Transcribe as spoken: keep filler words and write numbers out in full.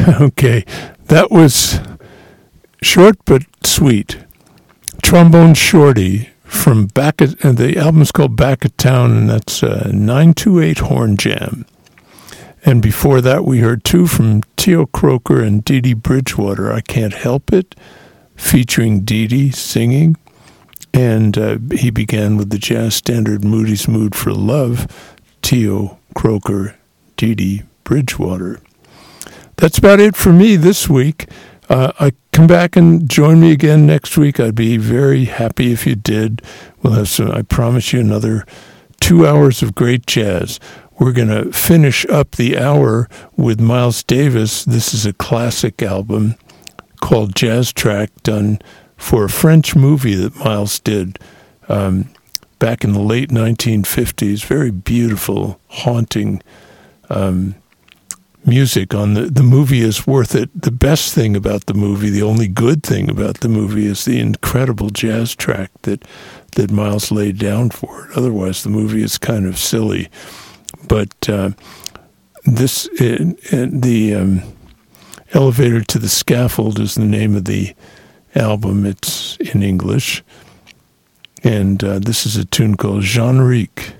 Okay, that was short but sweet. Trombone Shorty from Back at, and the album's called Back at Town, and that's uh, nine two eight Horn Jam. And before that, we heard two from Teo Croker and Dee Dee Bridgewater, I Can't Help It, featuring Dee Dee singing. And uh, he began with the jazz standard Moody's Mood for Love, Teo Croker, Dee Dee Bridgewater. That's about it for me this week. Uh, I come back and join me again next week. I'd be very happy if you did. We'll have some, I promise you, another two hours of great jazz. We're going to finish up the hour with Miles Davis. This is a classic album called Jazz Track, done for a French movie that Miles did um, back in the late nineteen fifties. Very beautiful, haunting um, music on the, the movie is worth it. The best thing about the movie, the only good thing about the movie, is the incredible jazz track that, that Miles laid down for it. Otherwise, the movie is kind of silly. But uh, this, uh, uh, the um, Elevator to the Scaffold is the name of the album. It's in English. And uh, this is a tune called Jean-Ric.